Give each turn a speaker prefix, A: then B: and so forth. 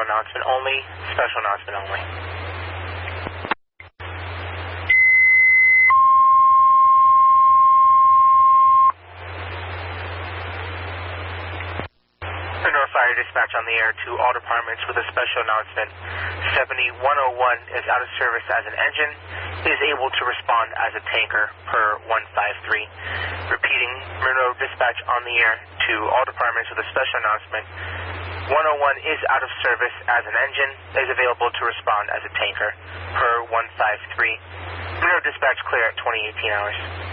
A: announcement only. Special announcement only. Fire dispatch on the air to all departments with a special announcement. 70101 is out of service as an engine, is able to respond as a tanker per 153. Repeating, Monroe dispatch on the air to all departments with a special announcement. 101 is out of service as an engine, is available to respond as a tanker per 153. Monroe dispatch clear at 2018 hours.